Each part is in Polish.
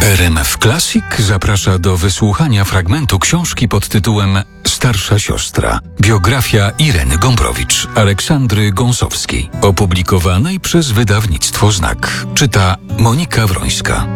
RMF Classic zaprasza do wysłuchania fragmentu książki pod tytułem Starsza siostra. Biografia Ireny Gombrowicz, Aleksandry Gąsowskiej, opublikowanej przez wydawnictwo Znak. Czyta Monika Wrońska.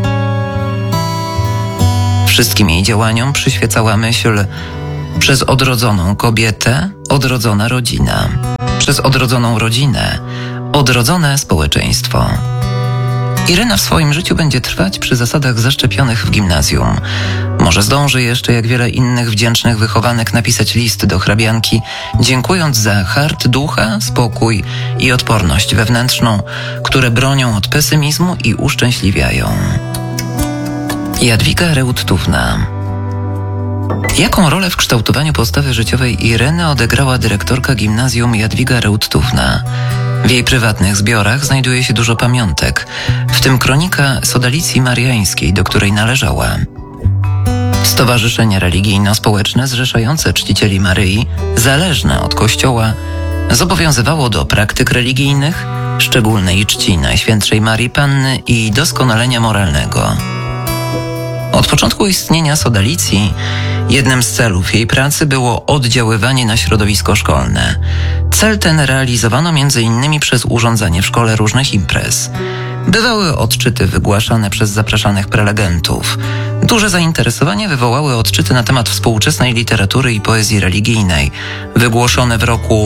Wszystkim jej działaniom przyświecała myśl: przez odrodzoną kobietę odrodzona rodzina, przez odrodzoną rodzinę odrodzone społeczeństwo. Irena w swoim życiu będzie trwać przy zasadach zaszczepionych w gimnazjum. Może zdąży jeszcze, jak wiele innych wdzięcznych wychowanek, napisać list do hrabianki, dziękując za hart ducha, spokój i odporność wewnętrzną, które bronią od pesymizmu i uszczęśliwiają. Jadwiga Reutówna. Jaką rolę w kształtowaniu postawy życiowej Ireny odegrała dyrektorka gimnazjum Jadwiga Reutówna? W jej prywatnych zbiorach znajduje się dużo pamiątek, w tym kronika Sodalicji Mariańskiej, do której należała. Stowarzyszenie religijno-społeczne zrzeszające czcicieli Maryi, zależne od Kościoła, zobowiązywało do praktyk religijnych, szczególnej czci Najświętszej Marii Panny i doskonalenia moralnego. Od początku istnienia Sodalicji jednym z celów jej pracy było oddziaływanie na środowisko szkolne. Cel ten realizowano m.in. przez urządzanie w szkole różnych imprez. Bywały odczyty wygłaszane przez zapraszanych prelegentów. Duże zainteresowanie wywołały odczyty na temat współczesnej literatury i poezji religijnej, wygłoszone w roku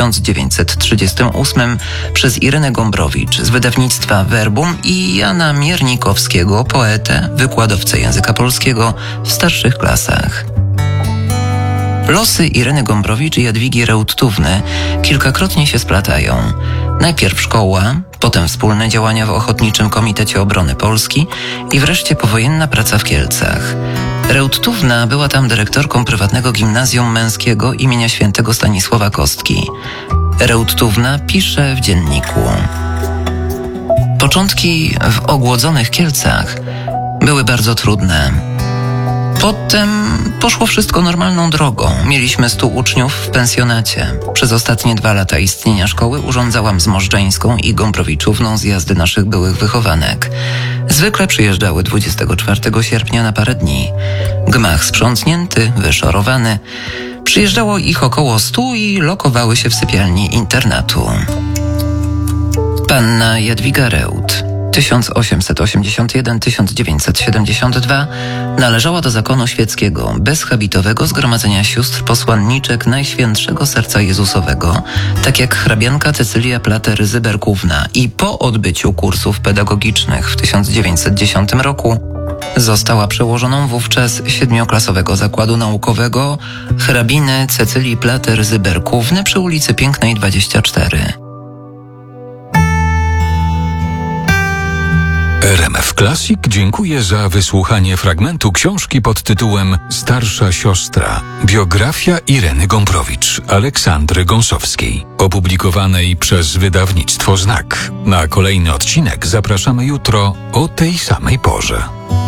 1938 przez Irenę Gombrowicz z wydawnictwa Verbum i Jana Miernikowskiego, poetę, wykładowcę języka polskiego w starszych klasach. Losy Ireny Gombrowicz i Jadwigi Reutówny kilkakrotnie się splatają. Najpierw szkoła, potem wspólne działania w Ochotniczym Komitecie Obrony Polski i wreszcie powojenna praca w Kielcach. Reutówna była tam dyrektorką prywatnego gimnazjum męskiego imienia świętego Stanisława Kostki. Reutówna pisze w dzienniku: początki w ogłodzonych Kielcach były bardzo trudne. Potem poszło wszystko normalną drogą. Mieliśmy 100 uczniów w pensjonacie. Przez ostatnie 2 lata istnienia szkoły urządzałam z Możdżeńską i Gombrowiczówną zjazdy naszych byłych wychowanek. Zwykle przyjeżdżały 24 sierpnia na parę dni. Gmach sprzątnięty, wyszorowany. Przyjeżdżało ich około 100 i lokowały się w sypialni internatu. Panna Jadwiga Reut 1881-1972 należała do zakonu świeckiego, bezhabitowego zgromadzenia sióstr posłanniczek Najświętszego Serca Jezusowego, tak jak hrabianka Cecylia Plater-Zyberkówna, i po odbyciu kursów pedagogicznych w 1910 roku została przełożoną wówczas 7-klasowego zakładu naukowego hrabiny Cecylii Plater-Zyberkówny przy ulicy Pięknej 24. RMF Classic dziękuję za wysłuchanie fragmentu książki pod tytułem Starsza siostra. Biografia Ireny Gombrowicz, Aleksandry Gąsowskiej, opublikowanej przez wydawnictwo Znak. Na kolejny odcinek zapraszamy jutro o tej samej porze.